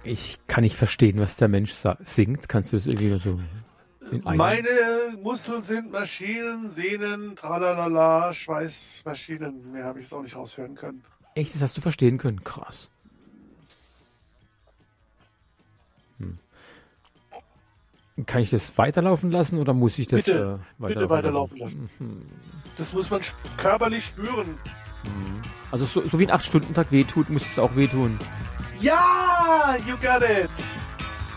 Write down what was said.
Ich kann nicht verstehen, was der Mensch singt. Kannst du das irgendwie so in einem? Meine Muskeln sind Maschinen, Sehnen, tralalala, Schweißmaschinen. Mehr habe ich es auch nicht raushören können. Echt, das hast du verstehen können. Krass. Kann ich das weiterlaufen lassen oder muss ich das Bitte weiterlaufen lassen. Das muss man körperlich spüren. Also so wie ein 8-Stunden-Tag wehtut, muss es auch wehtun. Ja, you got it.